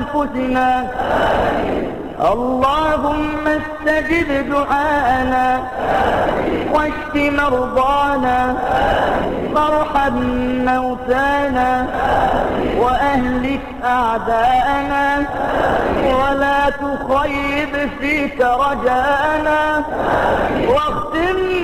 أنفسنا. اللهم استجب دعاءنا واشف مرضانا وارحم موتانا وأهلك أعداءنا ولا تخيب فيك رجاءنا واختم